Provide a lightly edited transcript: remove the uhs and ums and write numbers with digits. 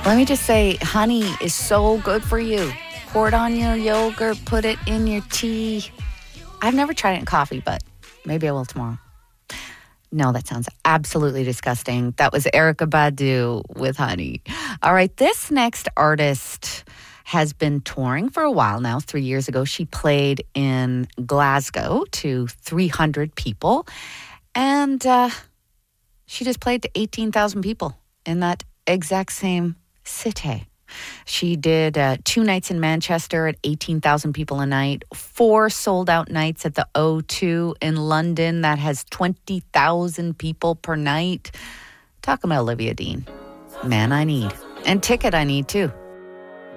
Let me just say, honey is so good for you. Pour it on your yogurt, put it in your tea. I've never tried it in coffee, but maybe I will tomorrow. No, that sounds absolutely disgusting. That was Erykah Badu with Honey. All right, this next artist has been touring for a while now. 3 years ago, she played in Glasgow to 300 people. And she just played to 18,000 people in that exact same city. She did 2 nights in Manchester at 18,000 people a night, 4 sold-out nights at the O2 in London that has 20,000 people per night. Talk about Olivia Dean. Man I need. And Ticket I need too.